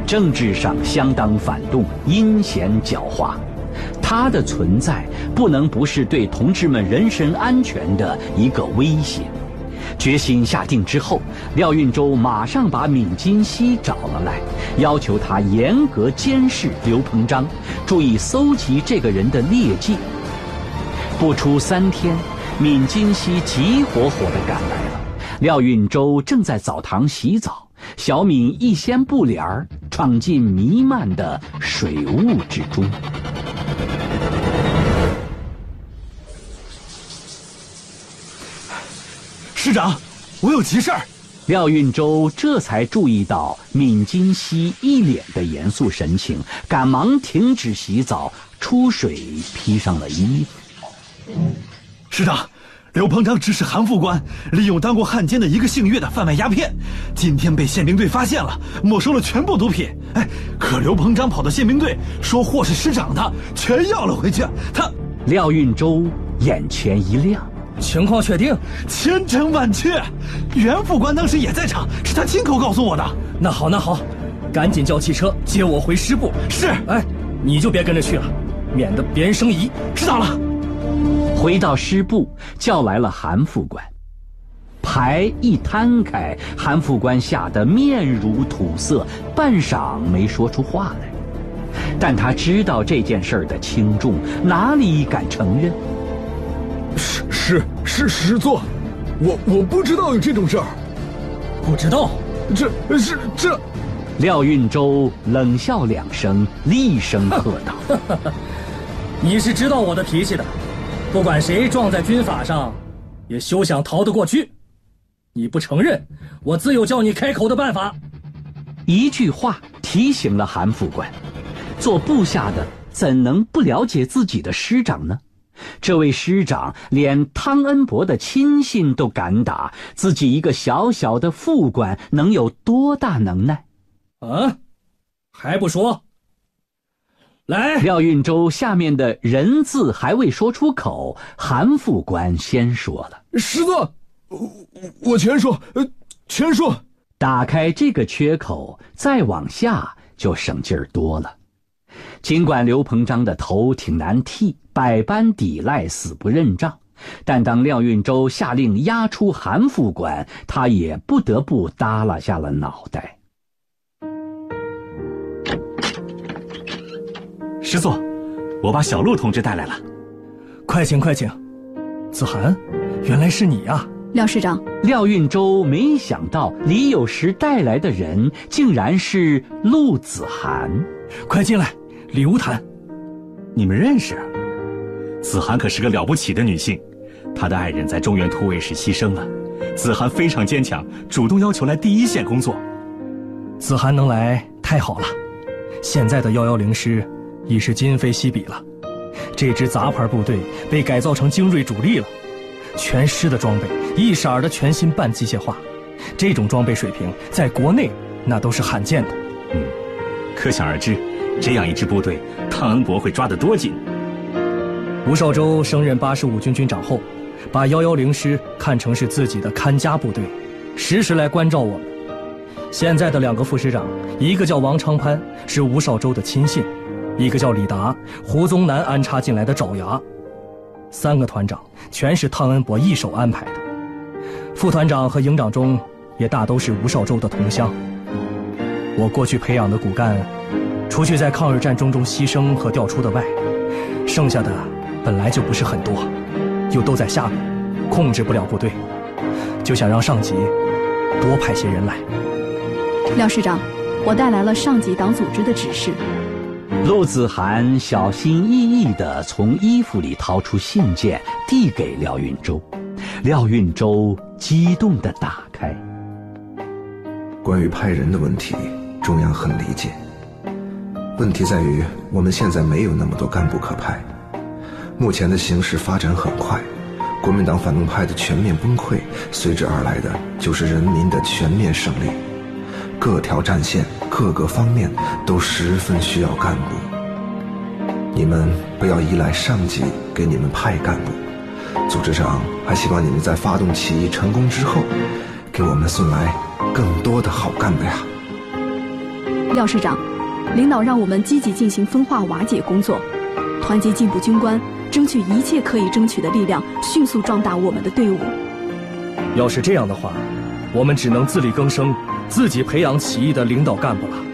政治上相当反动，阴险狡猾。他的存在不能不是对同志们人身安全的一个威胁。决心下定之后，廖运周马上把闵金熙找了来，要求他严格监视刘鹏章，注意搜集这个人的劣迹。不出3天，闵金熙急火火地赶来了。廖运周正在澡堂洗澡，小闵一掀布帘闯进弥漫的水雾之中。 师长，我有急事儿。 廖运周这才注意到闵金熙一脸的严肃神情，赶忙停止洗澡，出水披上了衣服。 师长，刘鹏章指使韩副官利用当过汉奸的一个姓岳的贩卖鸦片，今天被宪兵队发现了，没收了全部毒品。可刘鹏章跑到宪兵队说货是师长的，全要了回去。 廖运周眼前一亮。 情况确定？ 千真万确，袁副官当时也在场，是他亲口告诉我的。 那好，赶紧叫汽车接我回师部。 是。 你就别跟着去了，免得别人生疑。 知道了。 回到师部，叫来了韩副官。牌一摊开，韩副官吓得面如土色，半晌没说出话来。但他知道这件事的轻重，哪里敢承认？ 是师座，我不知道有这种事儿。 不知道？ 这。 廖运周冷笑2声，厉声喝道：“ 你是知道我的脾气的，不管谁撞在军法上，也休想逃得过去。你不承认，我自有叫你开口的办法。” 一句话提醒了韩副官，做部下的怎能不了解自己的师长呢？这位师长连汤恩伯的亲信都敢打，自己一个小小的副官能有多大能耐？ 还不说？来！ 廖运周下面的人字还未说出口，韩副官先说了：“ 师座，我全说。 打开这个缺口，再往下就省劲儿多了。尽管刘鹏章的头挺难剃，百般抵赖，死不认账，但当廖运周下令押出韩副官，他也不得不耷拉下了脑袋。 师座，我把小陆同志带来了。 快请。子涵，原来是你啊。 廖师长。 廖运周没想到李有时带来的人竟然是陆子涵。 快进来，里屋谈。 你们认识？子涵可是个了不起的女性，她的爱人在中原突围时牺牲了，子涵非常坚强，主动要求来第一线工作。 子涵能来太好了，现在的110师已是今非昔比了，这支杂牌部队被改造成精锐主力了，全师的装备一色儿的全新半机械化，这种装备水平在国内那都是罕见的。 可想而知，这样一支部队，汤恩伯会抓得多紧。 吴绍周升任85军军长后，把110师看成是自己的看家部队，时时来关照我们。现在的2个副师长，一个叫王长潘，是吴绍周的亲信，一个叫李达，胡宗南安插进来的爪牙。3个团长全是汤恩伯一手安排的，副团长和营长中也大都是吴绍周的同乡。我过去培养的骨干，除去在抗日战争中牺牲和调出的外，剩下的本来就不是很多，又都在下面，控制不了部队，就想让上级多派些人来。 廖师长，我带来了上级党组织的指示。 陆子涵小心翼翼地从衣服里掏出信件，递给廖运周。廖运周激动地打开。 关于派人的问题，中央很理解。问题在于我们现在没有那么多干部可派。目前的形势发展很快，国民党反动派的全面崩溃，随之而来的就是人民的全面胜利。各条战线各个方面都十分需要干部，你们不要依赖上级给你们派干部，组织上还希望你们在发动起义成功之后，给我们送来更多的好干部呀。 廖师长，领导让我们积极进行分化瓦解工作，团结进步军官，争取一切可以争取的力量，迅速壮大我们的队伍。 要是这样的话，我们只能自力更生，自己培养起义的领导干部了。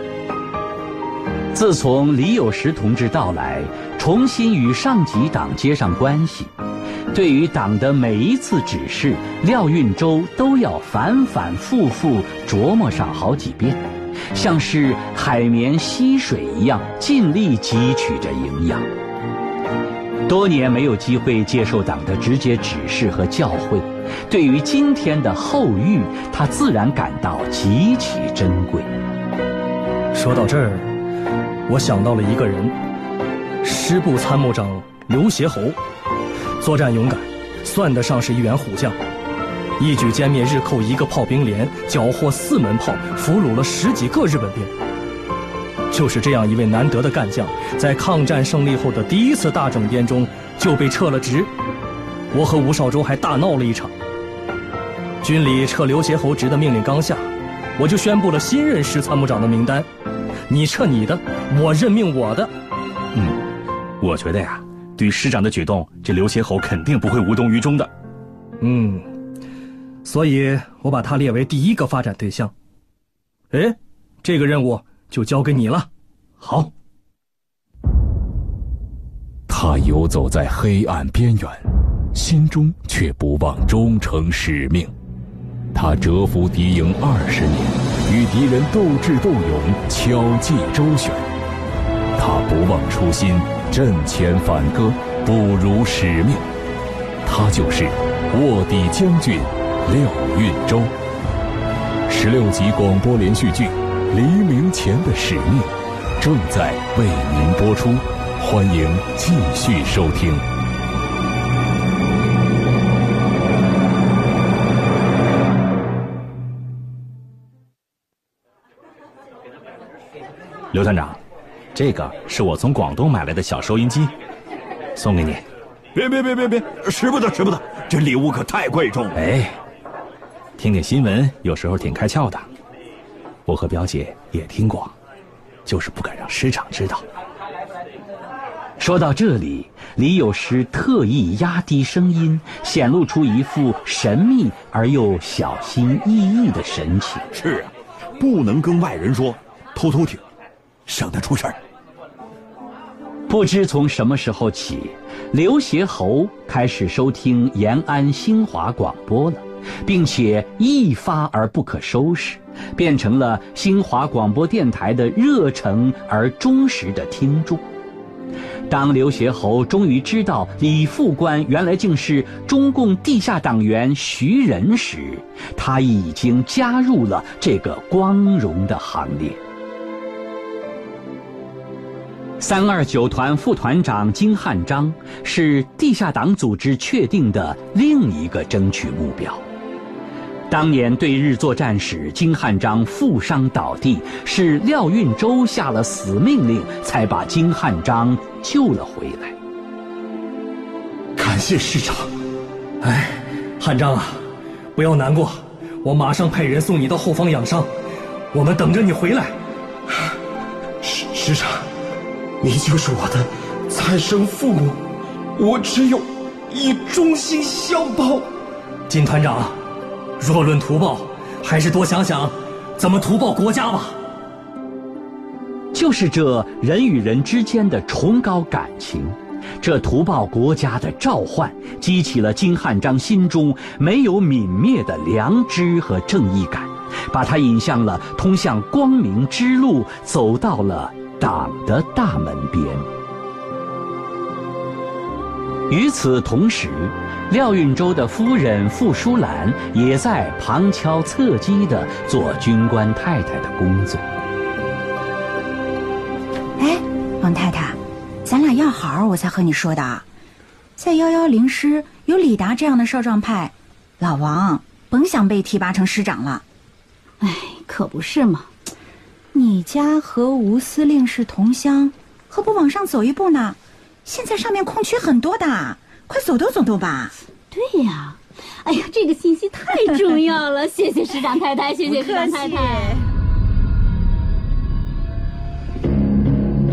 自从李有石同志到来，重新与上级党接上关系，对于党的每一次指示，廖运周都要反反复复琢磨上好几遍，像是海绵吸水一样，尽力汲取着营养。多年没有机会接受党的直接指示和教诲，对于今天的厚遇，他自然感到极其珍贵。 说到这儿，我想到了一个人，师部参谋长刘协侯，作战勇敢，算得上是一员虎将，一举歼灭日寇1个炮兵连，缴获4门炮，俘虏了10几个日本兵。就是这样一位难得的干将，在抗战胜利后的第一次大整编中就被撤了职。我和吴绍周还大闹了一场。军里撤刘协侯职的命令刚下，我就宣布了新任师参谋长的名单，你撤你的，我任命我的。 我觉得呀，对师长的举动，这刘协侯肯定不会无动于衷的。 所以我把他列为第1个发展对象。这个任务就交给你了。 好。 他游走在黑暗边缘，心中却不忘忠诚使命。他蛰伏敌营20年，与敌人斗智斗勇，巧计周旋。他不忘初心，阵前反戈，不辱使命。他就是卧底将军廖运周。16集广播连续剧《黎明前的使命》正在为您播出，欢迎继续收听。 刘团长，这个是我从广东买来的小收音机，送给你。 别，使不得，这礼物可太贵重了。 听听新闻有时候挺开窍的，我和表姐也听过，就是不敢让师长知道。 说到这里，李有石特意压低声音，显露出一副神秘而又小心翼翼的神情。 是啊，不能跟外人说，偷偷听，省得出事儿。 不知从什么时候起，刘协侯开始收听延安新华广播了，并且一发而不可收拾，变成了新华广播电台的热诚而忠实的听众。当刘协侯终于知道李副官原来竟是中共地下党员徐仁时，他已经加入了这个光荣的行列。329团副团长金汉章是地下党组织确定的另一个争取目标。当年对日作战时，金汉章负伤倒地，是廖运周下了死命令，才把金汉章救了回来。 感谢师长。 汉章啊，不要难过，我马上派人送你到后方养伤，我们等着你回来。 师长，你就是我的再生父母，我只有以忠心相报。 金团长，若论图报，还是多想想怎么图报国家吧。 就是这人与人之间的崇高感情，这图报国家的召唤，激起了金汉章心中没有泯灭的良知和正义感，把他引向了通向光明之路，走到了党的大门边。与此同时，廖运周的夫人傅淑兰也在旁敲侧击地做军官太太的工作。 王太太，咱俩要好我才和你说的，在110师有李达这样的少壮派，老王甭想被提拔成师长了。 可不是嘛。 你家和吴司令是同乡，何不往上走一步呢？现在上面空缺很多的，快走动吧。 对呀，这个信息太重要了，谢谢师长太太，谢谢师长太太。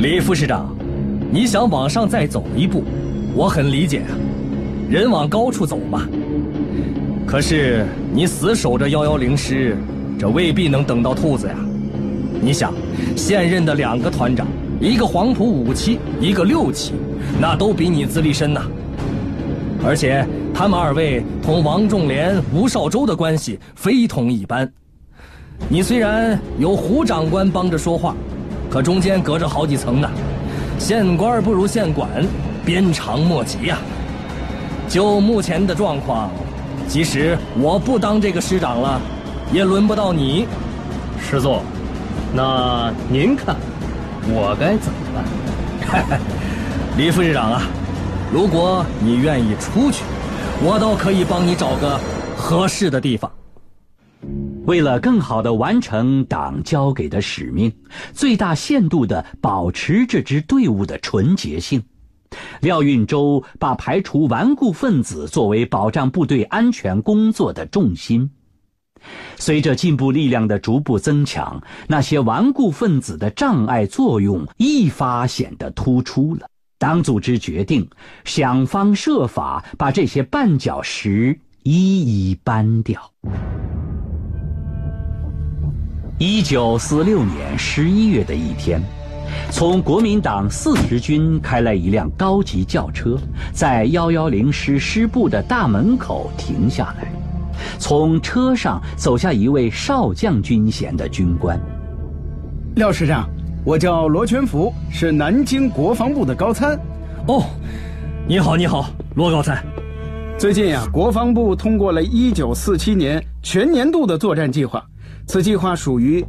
李副市长，你想往上再走一步，我很理解啊，人往高处走嘛。可是你死守着110师，这未必能等到兔子呀。你想，现任的2个团长，一个黄埔5期，一个6期，那都比你资历深呐。而且他们2位同王仲廉、吴绍周的关系非同一般。你虽然有胡长官帮着说话，可中间隔着好几层呢，县官不如县管，鞭长莫及呀。就目前的状况，即使我不当这个师长了，也轮不到你。 师座，那您看我该怎么办？ 李副市长啊，如果你愿意出去，我倒可以帮你找个合适的地方。 为了更好地完成党交给的使命，最大限度地保持这支队伍的纯洁性，廖运周把排除顽固分子作为保障部队安全工作的重心。随着进步力量的逐步增强，那些顽固分子的障碍作用一发显得突出了。党组织决定想方设法把这些绊脚石一一搬掉。1946年11月的一天，从国民党40军开来一辆高级轿车，在110师师部的大门口停下来。从车上走下一位少将军衔的军官。 廖师长，我叫罗全福，是南京国防部的高参。 哦，你好，你好，罗高参。 最近国防部通过了1947年全年度的作战计划，此计划属于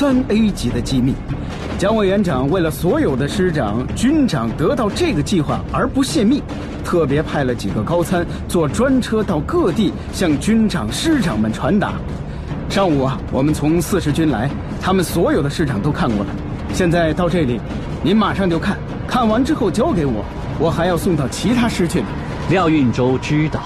3A 级的机密。蒋委员长为了所有的师长、军长得到这个计划而不泄密，特别派了几个高参坐专车到各地向军长、师长们传达。上午我们从40军来，他们所有的师长都看过了。现在到这里，您马上就看，看完之后交给我，我还要送到其他师去呢。 廖运周知道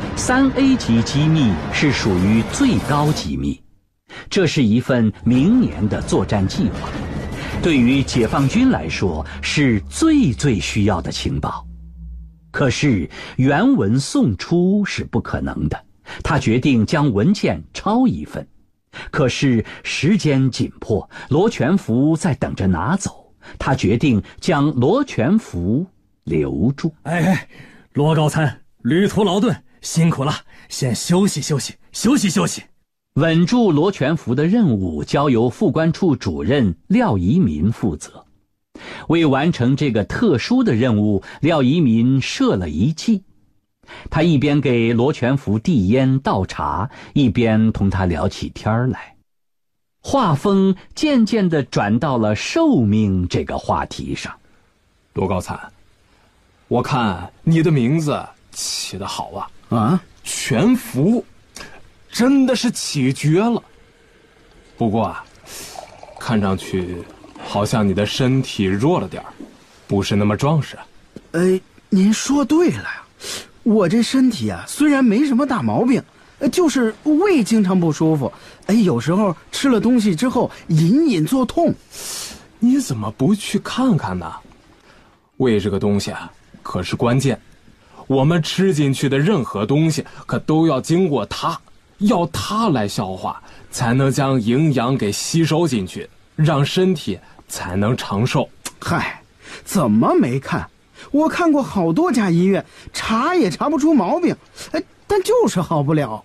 ，3A 级机密是属于最高机密，这是一份明年的作战计划，对于解放军来说是最需要的情报。可是原文送出是不可能的，他决定将文件抄一份。可是时间紧迫，罗全福在等着拿走，他决定将罗全福留住。 罗高参，旅途劳顿，辛苦了，先休息休息，休息休息。 稳住罗全福的任务交由副官处主任廖宜民负责。为完成这个特殊的任务，廖宜民设了一计。他一边给罗全福递烟倒茶，一边同他聊起天来。话锋渐渐地转到了寿命这个话题上。 罗高参，我看你的名字起得好啊，全福，真的是起绝了。不过看上去好像你的身体弱了点，不是那么壮实。 您说对了呀，我这身体虽然没什么大毛病，就是胃经常不舒服，有时候吃了东西之后隐隐作痛。 你怎么不去看看呢？胃这个东西可是关键，我们吃进去的任何东西可都要经过它，要它来消化，才能将营养给吸收进去，让身体才能长寿。 嗨，怎么没看？我看过好多家医院，查也查不出毛病，但就是好不了。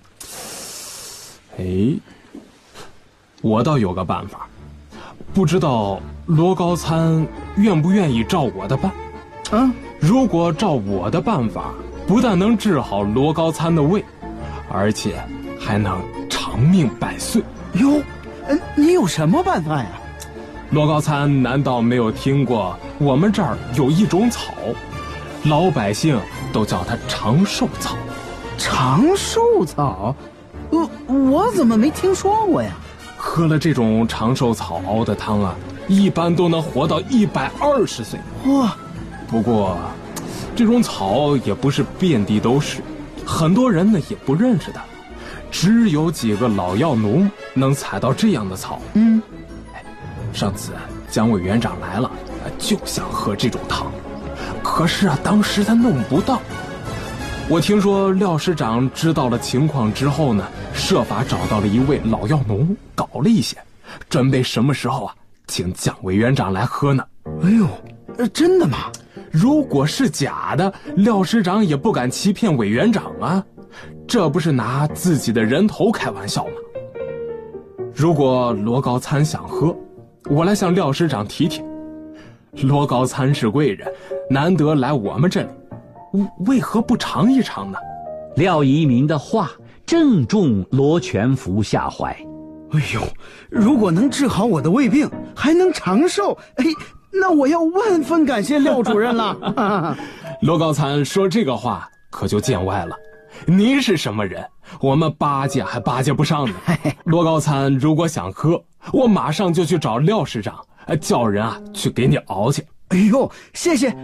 我倒有个办法，不知道罗高参愿不愿意照我的办？如果照我的办法，不但能治好罗高参的胃，而且还能长命百岁。 哟，你有什么办法呀？ 罗高参难道没有听过我们这儿有一种草，老百姓都叫它长寿草？ 长寿草？我怎么没听说过呀？ 喝了这种长寿草熬的汤一般都能活到120岁。 哇！ 不过这种草也不是遍地都是，很多人呢也不认识它，只有几个老药农能采到这样的草。上次蒋委员长来了，就想喝这种汤，可是当时他弄不到。我听说廖师长知道了情况之后呢，设法找到了一位老药农，搞了一些，准备什么时候请蒋委员长来喝呢。 哎呦，真的吗？ 如果是假的，廖师长也不敢欺骗委员长啊，这不是拿自己的人头开玩笑吗？如果罗高参想喝，我来向廖师长提提。罗高参是贵人，难得来我们这里，为何不尝一尝呢？ 廖一民的话正中罗全福下怀。 哎呦，如果能治好我的胃病，还能长寿，那我要万分感谢廖主任了。 罗高参说这个话可就见外了，您是什么人？我们巴结还巴结不上呢。罗高参如果想喝，我马上就去找廖师长，叫人去给你熬去。 哎呦，谢谢。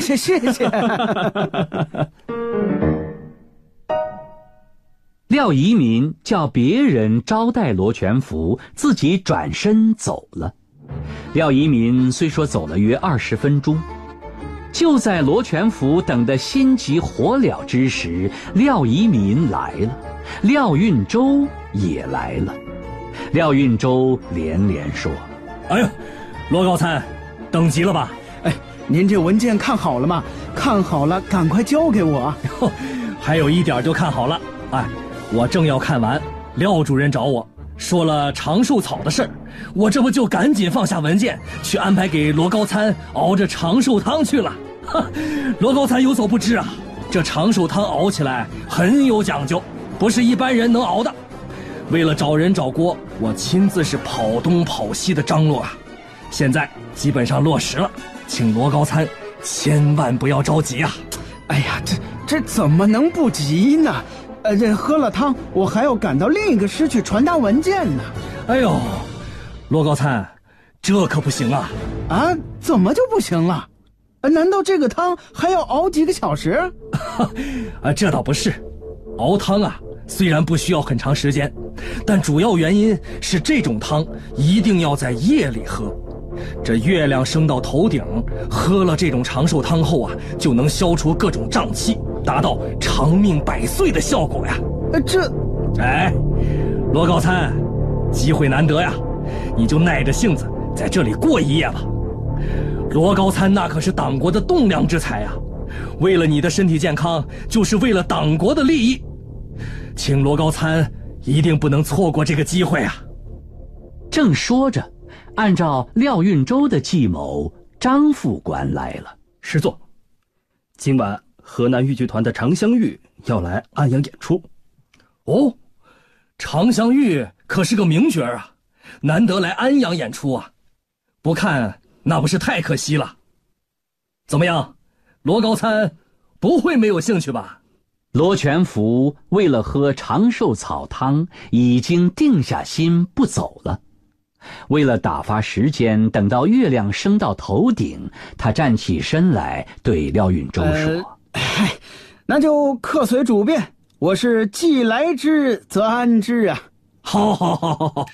廖一民叫别人招待罗全福，自己转身走了。廖一民虽说走了约20分钟，就在罗全福等得心急火燎之时，廖一民来了，廖运周也来了。廖运周连连说：“ 哎呦，罗高参，等急了吧？ 您这文件看好了吗？看好了，赶快交给我。 还有一点就看好了。我正要看完，廖主任找我说了长寿草的事儿，我这不就赶紧放下文件，去安排给罗高参熬着长寿汤去了。罗高参有所不知这长寿汤熬起来很有讲究，不是一般人能熬的。为了找人找锅，我亲自是跑东跑西的张罗现在基本上落实了，请罗高参千万不要着急哎呀，这怎么能不急呢？这喝了汤，我还要赶到另一个师去传达文件呢。 哎呦，罗高参，这可不行怎么就不行了？难道这个汤还要熬几个小时？ 这倒不是，熬汤虽然不需要很长时间，但主要原因是这种汤一定要在夜里喝。这月亮升到头顶，喝了这种长寿汤后就能消除各种瘴气，达到长命百岁的效果呀。罗高参，机会难得你就耐着性子在这里过一夜吧。罗高参那可是党国的栋梁之才为了你的身体健康，就是为了党国的利益，请罗高参一定不能错过这个机会正说着，按照廖运周的计谋，张副官来了。 师座，今晚河南豫剧团的常香玉要来安阳演出。常香玉可是个名角难得来安阳演出不看那不是太可惜了。怎么样，罗高参不会没有兴趣吧？ 罗全福为了喝长寿草汤，已经定下心不走了。为了打发时间，等到月亮升到头顶，他站起身来对廖运周说：“ 那就客随主便，我是既来之则安之好。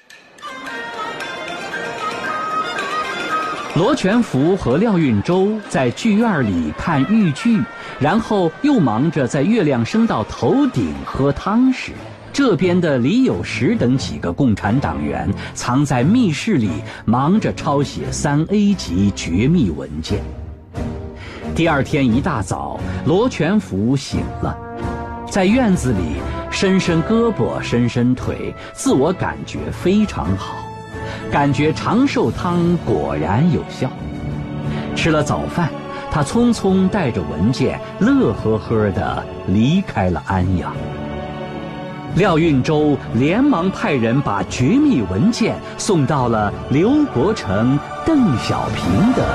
罗全福和廖运周在剧院里看豫剧，然后又忙着在月亮升到头顶喝汤时，这边的李有时等几个共产党员藏在密室里，忙着抄写3A 级绝密文件。第二天一大早，罗全福醒了，在院子里伸伸胳膊伸伸腿，自我感觉非常好，感觉长寿汤果然有效。吃了早饭，他匆匆带着文件，乐呵呵地离开了安阳。廖运周连忙派人把绝密文件送到了刘国成、邓小平的